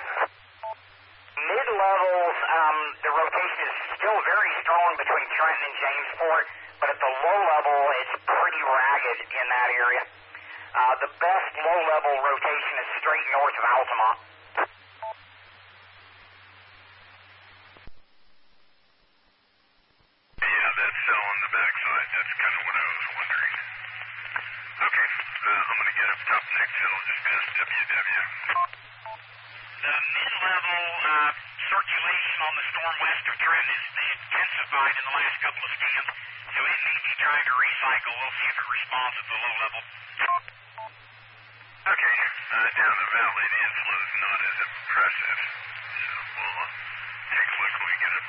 Mid-levels, the rotation is still very strong between Trenton and Jamesport, but at the low level, it's pretty ragged in that area. The best low-level rotation is straight north of Altamont. Yeah, that's cell on the backside. That's kind of what I was wondering. Okay, I'm going to get up top next hill, just past WW. The mid-level circulation on the storm west of Trenton is intensified in the last couple of scans, so it may be trying to recycle. We'll see if it responds at the low level. Okay, down the valley, the inflow's not as impressive, so we'll